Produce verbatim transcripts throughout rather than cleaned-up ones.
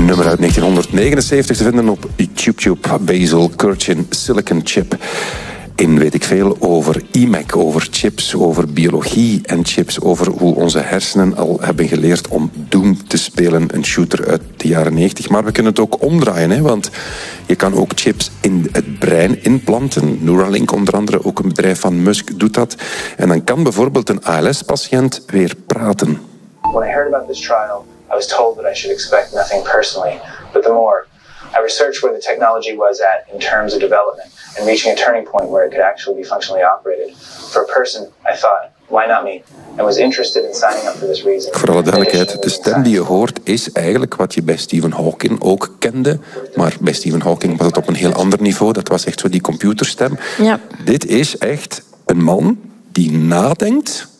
nummer uit negentienhonderdnegenenzeventig te vinden op YouTube. Basil Kirchin Silicon Chip. In weet ik veel over I M E C, over chips, over biologie en chips, over hoe onze hersenen al hebben geleerd om Doom te spelen, een shooter uit de jaren negentig. Maar we kunnen het ook omdraaien, hè, want je kan ook chips in het brein implanten. Neuralink onder andere, ook een bedrijf van Musk, doet dat. En dan kan bijvoorbeeld een A L S-patiënt weer praten. When I heard about this trial, I was told that I should expect nothing personally, but the more I researched where the technology was at in terms of development and reaching a turning point where it could actually be functionally operated for a person, I thought, why not me? And was interested in signing up for this reason. Voor alle duidelijkheid, de stem die je hoort is eigenlijk wat je bij Stephen Hawking ook kende. Maar bij Stephen Hawking was het op een heel ander niveau. Dat was echt zo die computerstem. Ja. Dit is echt een man die nadenkt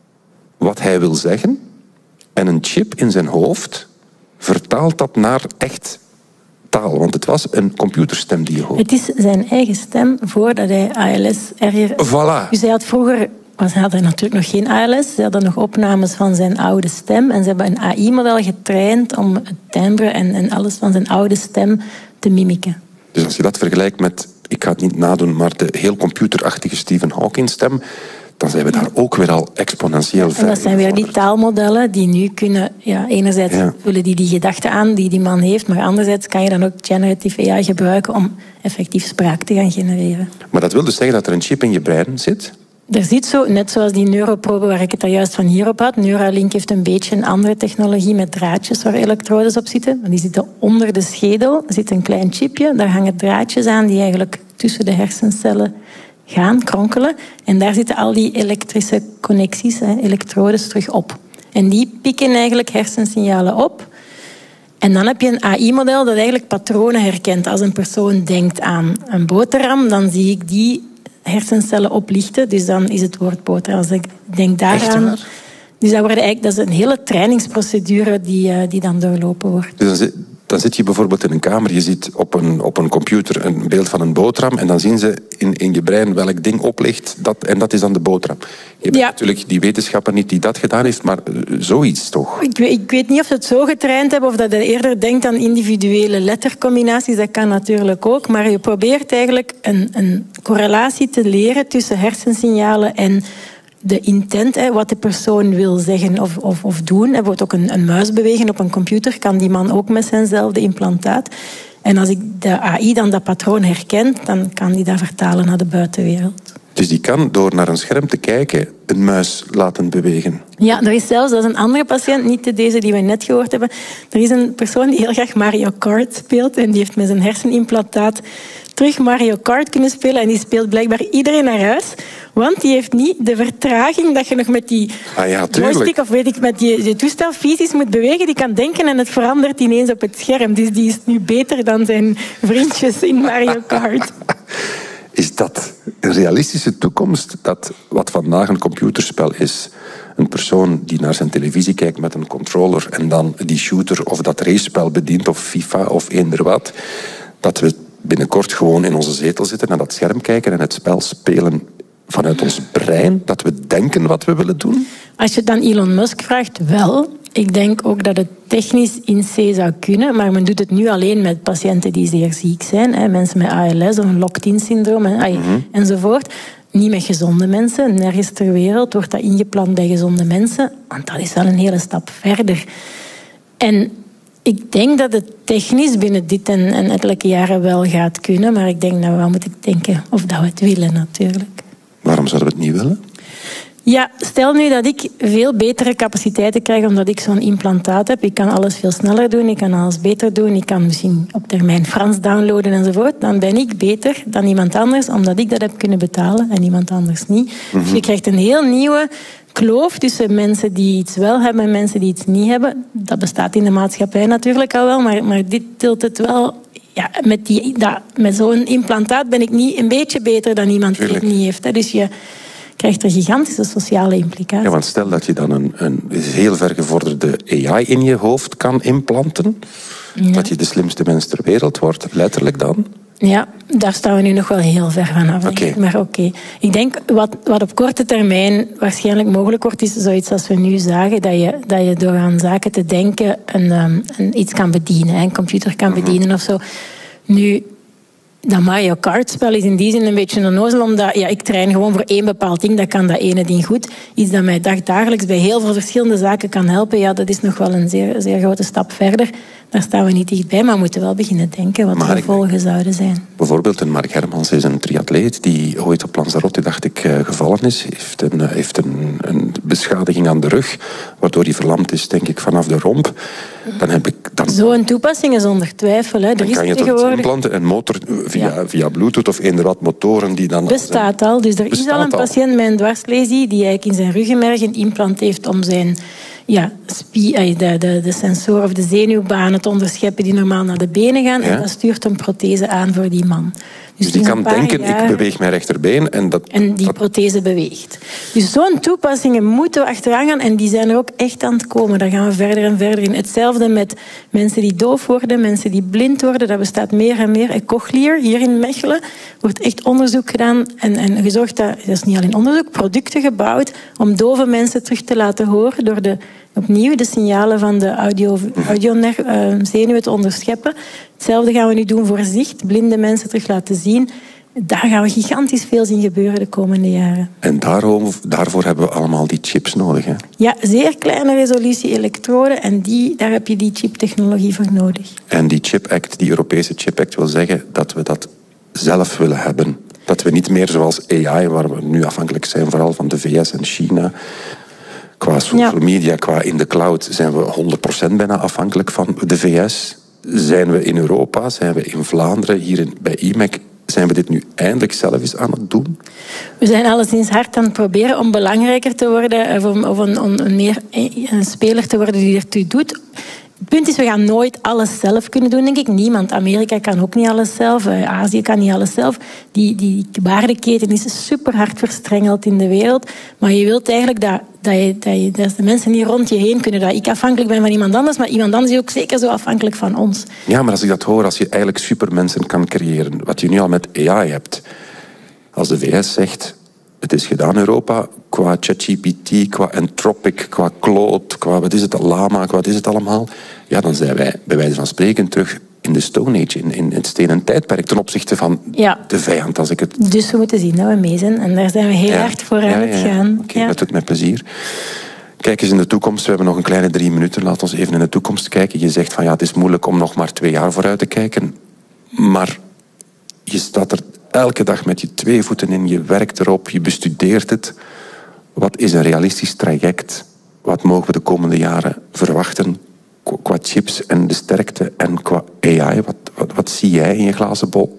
wat hij wil zeggen. En een chip in zijn hoofd vertaalt dat naar echt taal. Want het was een computerstem die je hoort. Het is zijn eigen stem voordat hij A L S erger... Voilà. Dus hij had vroeger... Ze hadden natuurlijk nog geen A L S. Ze hadden nog opnames van zijn oude stem. En ze hebben een A I-model getraind om het timbre en, en alles van zijn oude stem te mimiken. Dus als je dat vergelijkt met, ik ga het niet nadoen, maar de heel computerachtige Stephen Hawking-stem, dan zijn we daar ook weer al exponentieel verder. En dat zijn weer die taalmodellen die nu kunnen... Ja, enerzijds ja. vullen die die gedachten aan die die man heeft, maar anderzijds kan je dan ook generative A I gebruiken om effectief spraak te gaan genereren. Maar dat wil dus zeggen dat er een chip in je brein zit? Er zit zo, net zoals die neuroprobe waar ik het daar juist van hierop had. Neuralink heeft een beetje een andere technologie met draadjes waar elektrodes op zitten. Die zitten onder de schedel, er zit een klein chipje. Daar hangen draadjes aan die eigenlijk tussen de hersencellen gaan kronkelen. En daar zitten al die elektrische connecties, hè, elektrodes, terug op. En die pikken eigenlijk hersensignalen op. En dan heb je een A I-model dat eigenlijk patronen herkent. Als een persoon denkt aan een boterham, dan zie ik die hersencellen oplichten. Dus dan is het woord boterham. Als ik denk daaraan... Dus dat, worden eigenlijk, dat is een hele trainingsprocedure die, uh, die dan doorlopen wordt. Dus dan, zit, dan zit je bijvoorbeeld in een kamer, je ziet op een, op een computer een beeld van een boterham en dan zien ze in, in je brein welk ding oplicht dat, en dat is dan de boterham. Je hebt ja. natuurlijk die wetenschapper niet die dat gedaan heeft, maar uh, zoiets toch? Ik weet, ik weet niet of ze het zo getraind hebben of dat je eerder denkt aan individuele lettercombinaties. Dat kan natuurlijk ook, maar je probeert eigenlijk een, een correlatie te leren tussen hersensignalen en de intent, hè, wat de persoon wil zeggen of, of, of doen. Bijvoorbeeld ook een, een muis bewegen op een computer kan die man ook met zijnzelfde implantaat. En als ik de A I dan dat patroon herkent, dan kan die dat vertalen naar de buitenwereld. Dus die kan door naar een scherm te kijken een muis laten bewegen? Ja, er is zelfs, dat is een andere patiënt, niet deze die we net gehoord hebben. Er is een persoon die heel graag Mario Kart speelt en die heeft met zijn hersenimplantaat terug Mario Kart kunnen spelen en die speelt blijkbaar iedereen naar huis. Want die heeft niet de vertraging dat je nog met die ah ja, joystick of weet ik, met die, die toestel fysisch moet bewegen. Die kan denken en het verandert ineens op het scherm. Dus die is nu beter dan zijn vriendjes in Mario Kart. Is dat een realistische toekomst? Dat wat vandaag een computerspel is, een persoon die naar zijn televisie kijkt met een controller en dan die shooter of dat racespel bedient of FIFA of eender wat, dat we binnenkort gewoon in onze zetel zitten, naar dat scherm kijken en het spel spelen vanuit ons brein, dat we denken wat we willen doen? Als je het dan Elon Musk vraagt, wel. Ik denk ook dat het technisch in C zou kunnen, maar men doet het nu alleen met patiënten die zeer ziek zijn. Hè, mensen met A L S of een locked-in-syndroom en, mm-hmm. enzovoort. Niet met gezonde mensen. Nergens ter wereld wordt dat ingeplant bij gezonde mensen, want dat is wel een hele stap verder. En ik denk dat het technisch binnen dit en, en ettelijke jaren wel gaat kunnen, maar ik denk dat we wel moeten denken of dat we het willen natuurlijk. Waarom zouden we het niet willen? Ja, stel nu dat ik veel betere capaciteiten krijg omdat ik zo'n implantaat heb. Ik kan alles veel sneller doen, ik kan alles beter doen, ik kan misschien op termijn Frans downloaden enzovoort. Dan ben ik beter dan iemand anders omdat ik dat heb kunnen betalen en iemand anders niet. Mm-hmm. Dus je krijgt een heel nieuwe kloof tussen mensen die iets wel hebben en mensen die iets niet hebben. Dat bestaat in de maatschappij natuurlijk al wel, maar, maar dit tilt het wel. Ja, met, die, dat, met zo'n implantaat ben ik niet een beetje beter dan iemand die het niet heeft. Hè. Dus je krijgt er gigantische sociale implicaties. Ja, want stel dat je dan een, een heel vergevorderde A I in je hoofd kan implanten. Ja. Dat je de slimste mens ter wereld wordt, letterlijk dan. Ja, daar staan we nu nog wel heel ver van af. Okay. Maar oké. Okay. Ik denk, wat, wat op korte termijn waarschijnlijk mogelijk wordt, is zoiets als we nu zagen, dat je, dat je door aan zaken te denken een, um, een, iets kan bedienen, een computer kan mm-hmm. bedienen of zo. Nu, dat Mario Kart-spel is in die zin een beetje een onnozel, omdat ja, ik train gewoon voor één bepaald ding, dat kan dat ene ding goed. Iets dat mij dagdagelijks bij heel veel verschillende zaken kan helpen, ja, dat is nog wel een zeer, zeer grote stap verder. Daar staan we niet dichtbij, maar we moeten wel beginnen denken wat de gevolgen zouden zijn. Bijvoorbeeld een Mark Hermans is een triatleet die ooit op Lanzarote, dacht ik, gevallen is. Heeft een, heeft een, een beschadiging aan de rug, waardoor hij verlamd is, denk ik, vanaf de romp. Dan heb ik dan... Zo'n toepassing is onder twijfel. Hè. Er dan is kan je toch implanten, een motor via, ja. via Bluetooth of eender wat motoren die dan... Bestaat al. Dus er is al een patiënt met een dwarslesie die eigenlijk in zijn ruggenmerg een implant heeft om zijn... Ja, de, de, de sensoren of de zenuwbanen te onderscheppen die normaal naar de benen gaan. Ja? En dat stuurt een prothese aan voor die man. Dus, dus die kan denken, jaar... ik beweeg mijn rechterbeen. En, dat, en die dat... prothese beweegt. Dus zo'n toepassingen moeten we achteraan gaan. En die zijn er ook echt aan het komen. Daar gaan we verder en verder in. Hetzelfde met mensen die doof worden, mensen die blind worden. Dat bestaat meer en meer. En Cochlear, hier in Mechelen, wordt echt onderzoek gedaan. En, en gezorgd dat, dat is niet alleen onderzoek, producten gebouwd om dove mensen terug te laten horen door de... opnieuw de signalen van de audiozenuwen uh, te onderscheppen. Hetzelfde gaan we nu doen voor zicht. Blinde mensen terug laten zien. Daar gaan we gigantisch veel zien gebeuren de komende jaren. En daarom, daarvoor hebben we allemaal die chips nodig, hè? Ja, zeer kleine resolutie elektroden. En die, daar heb je die chiptechnologie voor nodig. En die Chip Act, die Europese Chip Act, wil zeggen dat we dat zelf willen hebben. Dat we niet meer zoals A I, waar we nu afhankelijk zijn vooral van de V S en China... Qua social media, qua in de cloud, zijn we honderd procent bijna afhankelijk van de V S. Zijn we in Europa, zijn we in Vlaanderen, hier in, bij I M E C, zijn we dit nu eindelijk zelf eens aan het doen? We zijn alleszins hard aan het proberen om belangrijker te worden, of, om, of een, om een meer een speler te worden die ertoe doet. Het punt is, we gaan nooit alles zelf kunnen doen, denk ik. Niemand. Amerika kan ook niet alles zelf. Azië kan niet alles zelf. Die, die waardeketen is super hard verstrengeld in de wereld. Maar je wilt eigenlijk dat, dat, je, dat, je, dat de mensen niet rond je heen kunnen. Dat ik afhankelijk ben van iemand anders, maar iemand anders is ook zeker zo afhankelijk van ons. Ja, maar als ik dat hoor, als je eigenlijk supermensen kan creëren, wat je nu al met A I hebt. Als de V S zegt... Het is gedaan in Europa, qua ChatGPT, qua Anthropic, qua Claude, qua wat is het, Lama, wat is het allemaal. Ja, dan zijn wij bij wijze van spreken terug in de Stone Age, in, in het stenen tijdperk, ten opzichte van ja. de vijand. Als ik het... Dus we moeten zien dat we mee zijn en daar zijn we heel ja. hard voor aan ja, ja, het gaan. Oké, okay, ja. dat doet met plezier. Kijk eens in de toekomst, we hebben nog een kleine drie minuten, laten we even in de toekomst kijken. Je zegt van ja, het is moeilijk om nog maar twee jaar vooruit te kijken, maar je staat er elke dag met je twee voeten in, je werkt erop, je bestudeert het. Wat is een realistisch traject? Wat mogen we de komende jaren verwachten qua chips en de sterkte en qua A I? Wat, wat, wat zie jij in je glazen bol?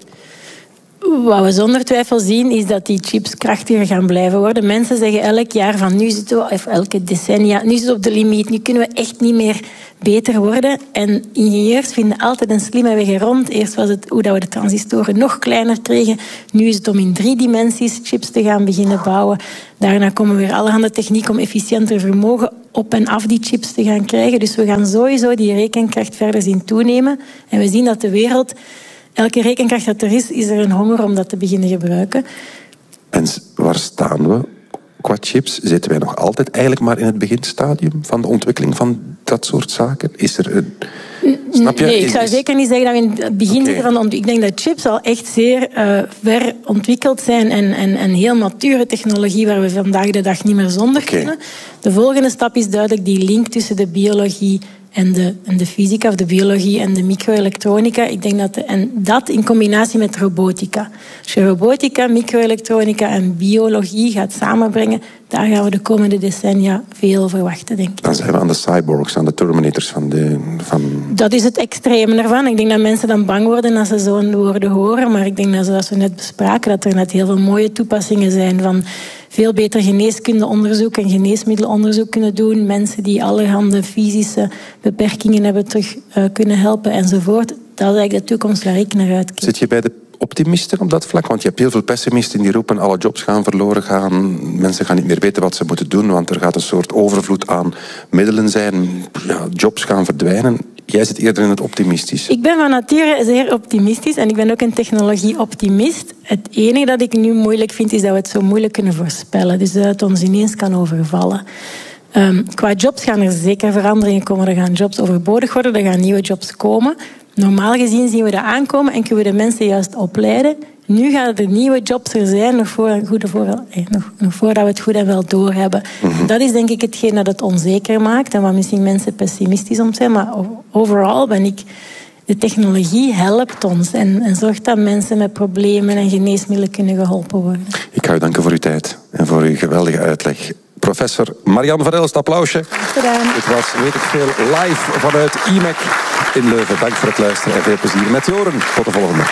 Wat we zonder twijfel zien, is dat die chips krachtiger gaan blijven worden. Mensen zeggen elk jaar van nu zitten we, of elke decennia, nu is het op de limiet, nu kunnen we echt niet meer beter worden. En ingenieurs vinden altijd een slimme weg rond. Eerst was het hoe dat we de transistoren nog kleiner kregen. Nu is het om in drie dimensies chips te gaan beginnen bouwen. Daarna komen weer allerhande techniek om efficiënter vermogen op en af die chips te gaan krijgen. Dus we gaan sowieso die rekenkracht verder zien toenemen. En we zien dat de wereld... Elke rekenkracht dat er is, is er een honger om dat te beginnen gebruiken. En waar staan we qua chips? Zitten wij nog altijd eigenlijk maar in het beginstadium van de ontwikkeling van dat soort zaken? Is er een... Snap je? Nee, ik zou zeker niet zeggen dat we in het begin okay. zitten van de ontwikkeling. Ik denk dat chips al echt zeer uh, ver ontwikkeld zijn en, en, en heel mature technologie waar we vandaag de dag niet meer zonder okay. kunnen. De volgende stap is duidelijk die link tussen de biologie en de, en de fysica, of de biologie en de microelektronica. Ik denk dat de, en dat in combinatie met robotica. Als je robotica, microelektronica en biologie gaat samenbrengen, daar gaan we de komende decennia veel verwachten, denk ik. Dan zijn we aan de cyborgs, aan de Terminators van de... Van... Dat is het extreme ervan. Ik denk dat mensen dan bang worden als ze zo'n woorden horen, maar ik denk dat, zoals we net bespraken, dat er net heel veel mooie toepassingen zijn van veel beter geneeskundeonderzoek en geneesmiddelonderzoek kunnen doen. Mensen die allerhande fysische beperkingen hebben terug uh, kunnen helpen enzovoort. Dat is eigenlijk de toekomst waar ik naar uitkijk. Zit je bij de optimisten op dat vlak? Want je hebt heel veel pessimisten die roepen alle jobs gaan verloren gaan. Mensen gaan niet meer weten wat ze moeten doen, want er gaat een soort overvloed aan middelen zijn. Ja, jobs gaan verdwijnen. Jij zit eerder in het optimistisch. Ik ben van nature zeer optimistisch en ik ben ook een technologie-optimist. Het enige dat ik nu moeilijk vind, is dat we het zo moeilijk kunnen voorspellen. Dus dat het ons ineens kan overvallen. Um, qua jobs gaan er zeker veranderingen komen. Er gaan jobs overbodig worden, er gaan nieuwe jobs komen. Normaal gezien zien we dat aankomen en kunnen we de mensen juist opleiden. Nu gaan er nieuwe jobs er zijn, nog, voor, goed, voor, eh, nog, nog voordat we het goed en wel doorhebben. Mm-hmm. Dat is denk ik hetgeen dat het onzeker maakt en waar misschien mensen pessimistisch om zijn. Maar overal ben ik... De technologie helpt ons en, en zorgt dat mensen met problemen en geneesmiddelen kunnen geholpen worden. Ik ga u danken voor uw tijd en voor uw geweldige uitleg. Professor Marianne van Elst, applausje. Gedaan. Het was, weet ik veel, live vanuit I M E C in Leuven. Dank voor het luisteren en veel plezier met Joren. Tot de volgende.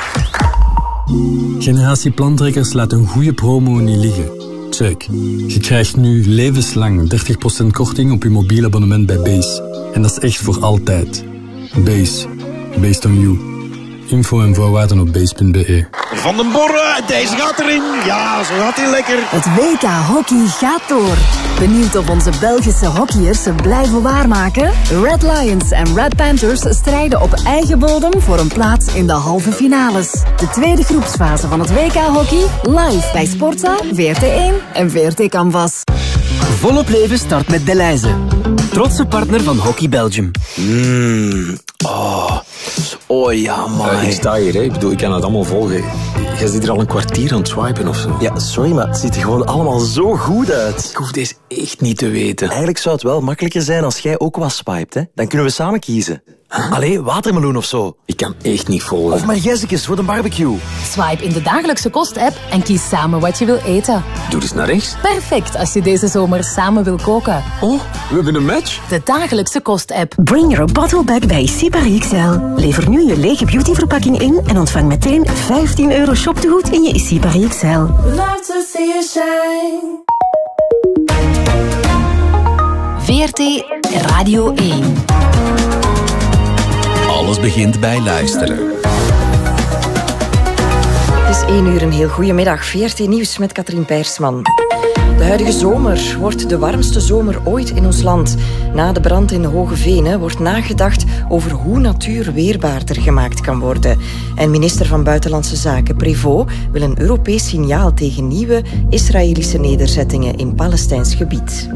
Generatie Plantrekkers laat een goede promo niet liggen. Check. Je krijgt nu levenslang dertig procent korting op je mobiel abonnement bij Base. En dat is echt voor altijd. Base. Based on you. Info en voorwaarden op base punt be. Van den Borre, deze gaat erin. Ja, zo gaat hij lekker. Het W K Hockey gaat door. Benieuwd of onze Belgische hockeyers ze blijven waarmaken? Red Lions en Red Panthers strijden op eigen bodem voor een plaats in de halve finales. De tweede groepsfase van het W K Hockey live bij Sportza, V R T één en V R T Canvas. Volop leven start met Delhaize. Trotse partner van Hockey Belgium. Mmm, oh. Oh ja, man. Uh, ik sta hier, hè. Ik bedoel, ik kan het allemaal volgen. Jij zit hier al een kwartier aan het swipen of zo. Ja, sorry, maar het ziet er gewoon allemaal zo goed uit. Ik hoef deze echt niet te weten. Eigenlijk zou het wel makkelijker zijn als jij ook wat swipet, hè. Dan kunnen we samen kiezen. Huh? Allee, watermeloen of zo. Ik kan echt niet volgen. Of margezekes voor de barbecue. Swipe in de dagelijkse kost-app en kies samen wat je wil eten. Doe eens naar rechts. Perfect als je deze zomer samen wil koken. Oh, we hebben een match. De dagelijkse kost-app. Bring your bottle back bij Sipari X L. Lever nu je lege beautyverpakking in en ontvang meteen vijftien euro shoptegoed in je Sipari X L. Love to see you shine. V R T Radio één. Alles begint bij luisteren. Het is één uur, een heel goede middag. V R T Nieuws met Katrien Peirsman. De huidige zomer wordt de warmste zomer ooit in ons land. Na de brand in de Hoge Venen wordt nagedacht over hoe natuur weerbaarder gemaakt kan worden. En minister van Buitenlandse Zaken Prévost wil een Europees signaal tegen nieuwe Israëlische nederzettingen in Palestijns gebied.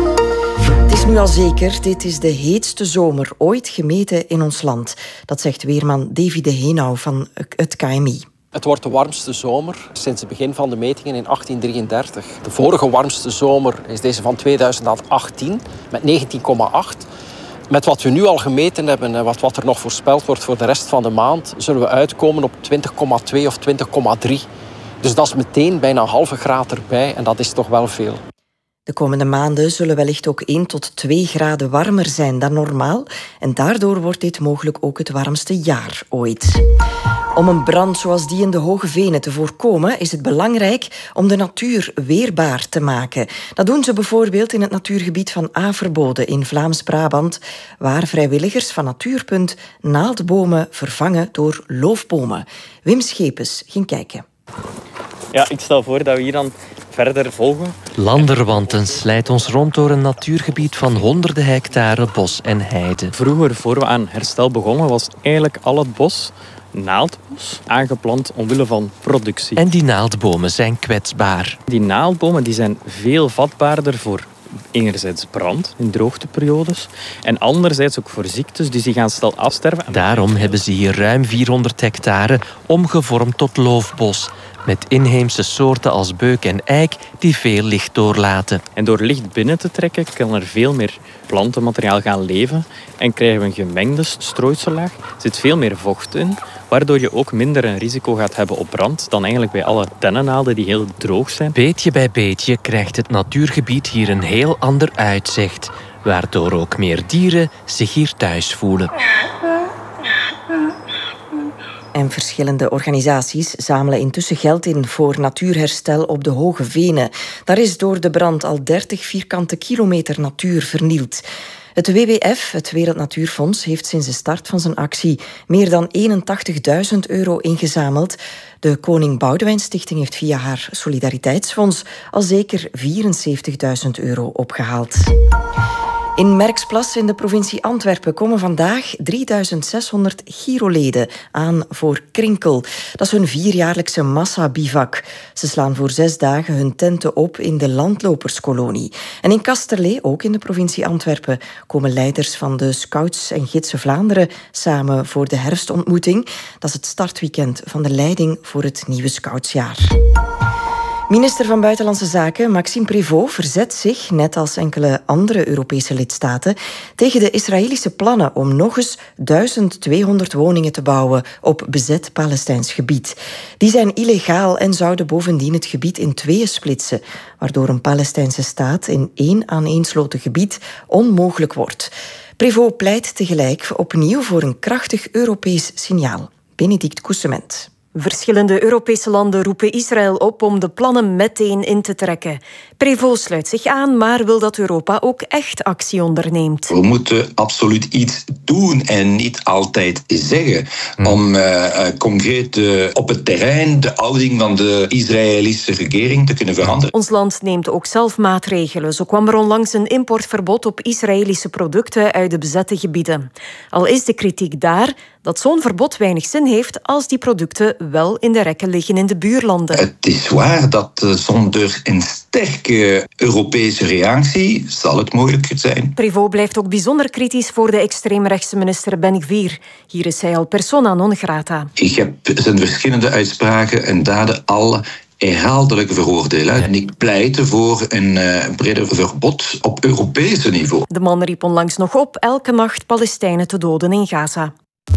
Het is nu al zeker, dit is de heetste zomer ooit gemeten in ons land. Dat zegt weerman Davy de Heenau van het K M I. Het wordt de warmste zomer sinds het begin van de metingen in achttien drieëndertig. De vorige warmste zomer is deze van tweeduizend achttien met negentien komma acht. Met wat we nu al gemeten hebben en wat, wat er nog voorspeld wordt voor de rest van de maand, zullen we uitkomen op twintig komma twee of twintig komma drie. Dus dat is meteen bijna een halve graad erbij en dat is toch wel veel. De komende maanden zullen wellicht ook één tot twee graden warmer zijn dan normaal. En daardoor wordt dit mogelijk ook het warmste jaar ooit. Om een brand zoals die in de Hoge Venen te voorkomen, is het belangrijk om de natuur weerbaar te maken. Dat doen ze bijvoorbeeld in het natuurgebied van Averboden in Vlaams-Brabant, waar vrijwilligers van Natuurpunt naaldbomen vervangen door loofbomen. Wim Schepens ging kijken. Ja, ik stel voor dat we hier dan verder volgen. Landerwanten slijt ons rond door een natuurgebied van honderden hectare bos en heide. Vroeger, voor we aan herstel begonnen, was eigenlijk al het bos naaldbos, aangeplant omwille van productie. En die naaldbomen zijn kwetsbaar. Die naaldbomen die zijn veel vatbaarder voor enerzijds brand in droogteperiodes en anderzijds ook voor ziektes, dus die gaan snel afsterven. Daarom hebben ze hier ruim vierhonderd hectare omgevormd tot loofbos, met inheemse soorten als beuk en eik die veel licht doorlaten. En door licht binnen te trekken kan er veel meer plantenmateriaal gaan leven en krijgen we een gemengde strooisellaag. Er zit veel meer vocht in, waardoor je ook minder een risico gaat hebben op brand dan eigenlijk bij alle dennennaalden die heel droog zijn. Beetje bij beetje krijgt het natuurgebied hier een heel ander uitzicht, waardoor ook meer dieren zich hier thuis voelen. En verschillende organisaties zamelen intussen geld in voor natuurherstel op de Hoge Venen. Daar is door de brand al dertig vierkante kilometer natuur vernield. Het W W F, het Wereld Natuurfonds, heeft sinds de start van zijn actie meer dan eenentachtigduizend euro ingezameld. De Koning Boudewijn Stichting heeft via haar Solidariteitsfonds al zeker vierenzeventigduizend euro opgehaald. In Merksplas in de provincie Antwerpen komen vandaag drieduizend zeshonderd Giro-leden aan voor Krinkel. Dat is hun vierjaarlijkse massa-bivak. Ze slaan voor zes dagen hun tenten op in de landloperskolonie. En in Kasterlee, ook in de provincie Antwerpen, komen leiders van de Scouts en Gidsen Vlaanderen samen voor de herfstontmoeting. Dat is het startweekend van de leiding voor het nieuwe Scoutsjaar. Minister van Buitenlandse Zaken Maxime Prévost verzet zich, net als enkele andere Europese lidstaten, tegen de Israëlische plannen om nog eens duizend tweehonderd woningen te bouwen op bezet Palestijns gebied. Die zijn illegaal en zouden bovendien het gebied in tweeën splitsen, waardoor een Palestijnse staat in één aaneensloten gebied onmogelijk wordt. Prévost pleit tegelijk opnieuw voor een krachtig Europees signaal. Benedict Coussement. Verschillende Europese landen roepen Israël op om de plannen meteen in te trekken. Prévost sluit zich aan, maar wil dat Europa ook echt actie onderneemt. We moeten absoluut iets doen en niet altijd zeggen. Hmm. Om uh, concreet uh, op het terrein de houding van de Israëlische regering te kunnen veranderen. Ons land neemt ook zelf maatregelen. Zo kwam er onlangs een importverbod op Israëlische producten uit de bezette gebieden. Al is de kritiek daar dat zo'n verbod weinig zin heeft als die producten wel in de rekken liggen in de buurlanden. Het is waar dat uh, zonder een sterke Europese reactie zal het moeilijker zijn. Prévost blijft ook bijzonder kritisch voor de extreemrechtse minister Ben-Gvir. Hier is hij al persona non grata. Ik heb zijn verschillende uitspraken en daden al herhaaldelijk veroordelen. En ik pleit voor een uh, breder verbod op Europese niveau. De man riep onlangs nog op elke nacht Palestijnen te doden in Gaza.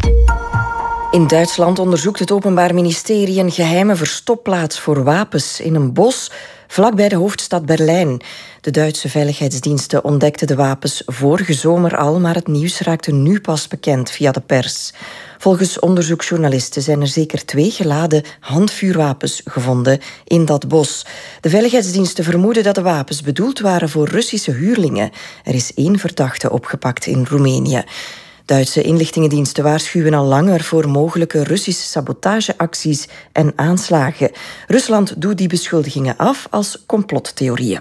In Duitsland onderzoekt het Openbaar Ministerie een geheime verstopplaats voor wapens in een bos vlakbij de hoofdstad Berlijn. De Duitse veiligheidsdiensten ontdekten de wapens vorige zomer al, maar het nieuws raakte nu pas bekend via de pers. Volgens onderzoeksjournalisten zijn er zeker twee geladen handvuurwapens gevonden in dat bos. De veiligheidsdiensten vermoeden dat de wapens bedoeld waren voor Russische huurlingen. Er is één verdachte opgepakt in Roemenië. Duitse inlichtingendiensten waarschuwen al langer voor mogelijke Russische sabotageacties en aanslagen. Rusland doet die beschuldigingen af als complottheorieën.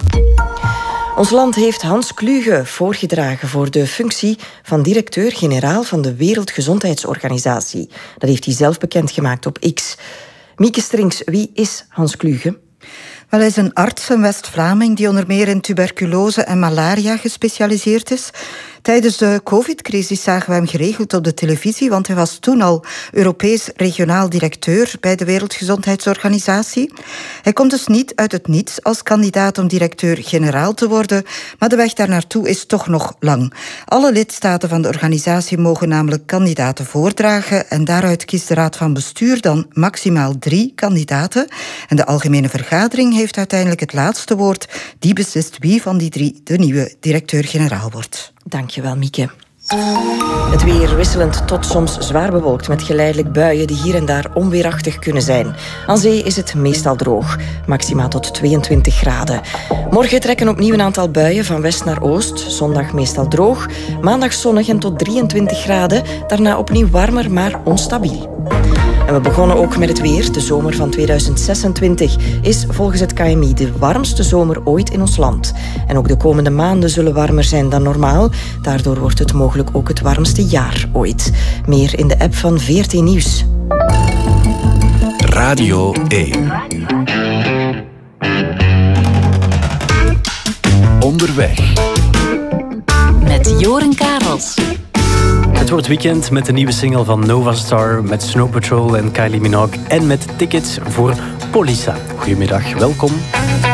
Ons land heeft Hans Kluge voorgedragen voor de functie van directeur-generaal van de Wereldgezondheidsorganisatie. Dat heeft hij zelf bekendgemaakt op X. Mieke Strings, wie is Hans Kluge? Wel, hij is een arts, een West-Vlaming, die onder meer in tuberculose en malaria gespecialiseerd is. Tijdens de covid-crisis zagen we hem geregeld op de televisie, want hij was toen al Europees regionaal directeur bij de Wereldgezondheidsorganisatie. Hij komt dus niet uit het niets als kandidaat om directeur-generaal te worden, maar de weg daar naartoe is toch nog lang. Alle lidstaten van de organisatie mogen namelijk kandidaten voordragen en daaruit kiest de Raad van Bestuur dan maximaal drie kandidaten. En de Algemene Vergadering heeft uiteindelijk het laatste woord. Die beslist wie van die drie de nieuwe directeur-generaal wordt. Dankjewel, Mieke. Het weer wisselend tot soms zwaar bewolkt met geleidelijk buien die hier en daar onweerachtig kunnen zijn. Aan zee is het meestal droog, maximaal tot tweeëntwintig graden. Morgen trekken opnieuw een aantal buien van west naar oost. Zondag meestal droog, maandag zonnig en tot drieëntwintig graden. Daarna opnieuw warmer, maar onstabiel. En we begonnen ook met het weer. De zomer van tweeduizend zesentwintig is volgens het K M I de warmste zomer ooit in ons land. En ook de komende maanden zullen warmer zijn dan normaal. Daardoor wordt het mogelijk ook het warmste jaar ooit. Meer in de app van V R T Nieuws. Radio één. Onderweg. Met Joren Karels. Het wordt weekend met de nieuwe single van Nova Star, met Snow Patrol en Kylie Minogue en met tickets voor Polissa. Goedemiddag, welkom.